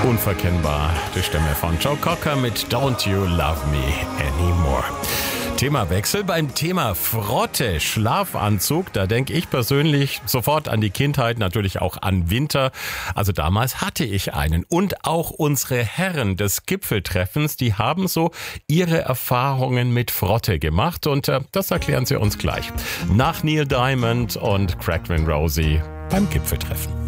Unverkennbar, die Stimme von Joe Cocker mit Don't You Love Me Anymore. Themawechsel beim Thema Frotte, Schlafanzug. Da denke ich persönlich sofort an die Kindheit, natürlich auch an Winter. Also damals hatte ich einen. Und auch unsere Herren des Gipfeltreffens, die haben so ihre Erfahrungen mit Frotte gemacht. Und das erklären sie uns gleich. Nach Neil Diamond und Crackling Rosie beim Gipfeltreffen.